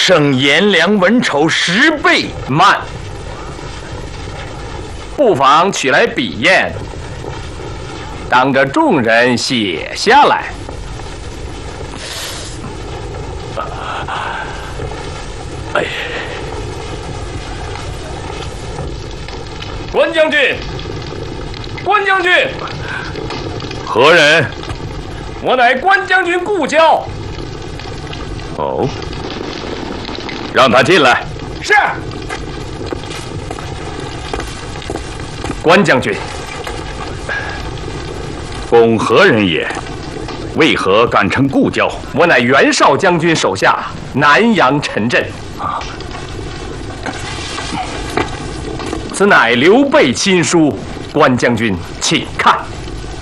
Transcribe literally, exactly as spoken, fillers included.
胜颜良、文丑十倍。 慢，不妨取来笔砚，当着众人写下来。 哎，关将军，关将军， 何人？ 我乃关将军故交。 哦，让他进来。 是。 关将军， 公何人也？为何敢称故交？ 我乃袁绍将军手下南阳陈震。啊，此乃刘备亲书，关将军请看。